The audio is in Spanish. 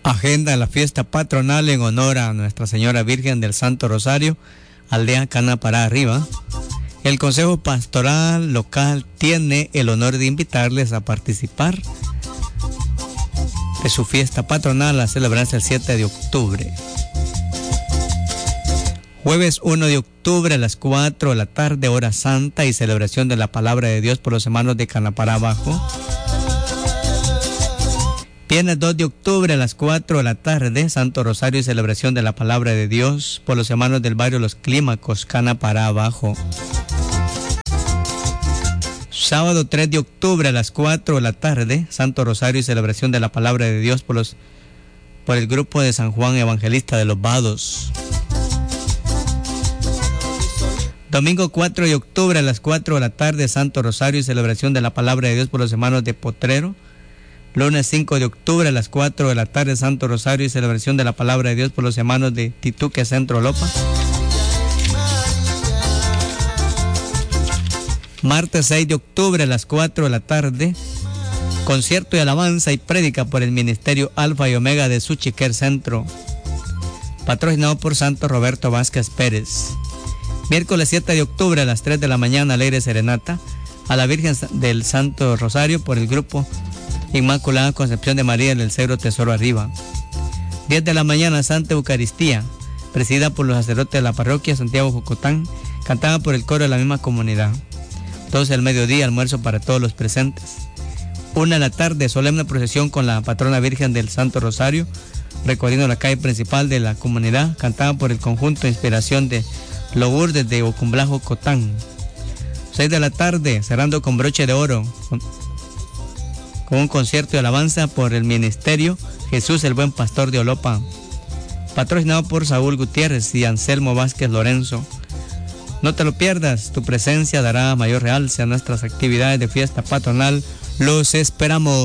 Agenda de la fiesta patronal en honor a Nuestra Señora Virgen del Santo Rosario, aldea Canapará Arriba. El Consejo Pastoral Local tiene el honor de invitarles a participar de su fiesta patronal a celebrarse el 7 de octubre. Jueves 1 de octubre a las 4 de la tarde, hora santa y celebración de la palabra de Dios por los hermanos de Canapará Abajo. Viernes 2 de octubre a las 4 de la tarde, Santo Rosario y celebración de la palabra de Dios por los hermanos del barrio Los Clímacos, Canapará Abajo. Sábado 3 de octubre a las 4 de la tarde, Santo Rosario y celebración de la palabra de Dios por el grupo de San Juan Evangelista de los Vados. Domingo 4 de octubre a las 4 de la tarde, Santo Rosario y celebración de la palabra de Dios por los hermanos de Potrero. Lunes 5 de octubre a las 4 de la tarde, Santo Rosario y celebración de la palabra de Dios por los hermanos de Tituque, Centro Lopa. Martes 6 de octubre a las 4 de la tarde, concierto de alabanza y prédica por el Ministerio Alfa y Omega de Suchiquer Centro, patrocinado por Santo Roberto Vázquez Pérez. Miércoles 7 de octubre a las 3 de la mañana, alegre serenata a la Virgen del Santo Rosario por el grupo Inmaculada Concepción de María del Cedro Tesoro Arriba. 10 de la mañana, Santa Eucaristía, presidida por los sacerdotes de la parroquia Santiago Jocotán, cantada por el coro de la misma comunidad. 12 del mediodía, almuerzo para todos los presentes. 1 de la tarde, solemne procesión con la patrona Virgen del Santo Rosario, recorriendo la calle principal de la comunidad, cantada por el conjunto Inspiración de Lourdes de Ocumblajo Cotán. 6 de la tarde, cerrando con broche de oro, con un concierto de alabanza por el Ministerio Jesús el Buen Pastor de Olopa, patrocinado por Saúl Gutiérrez y Anselmo Vázquez Lorenzo. No te lo pierdas, tu presencia dará mayor realce a nuestras actividades de fiesta patronal. Los esperamos.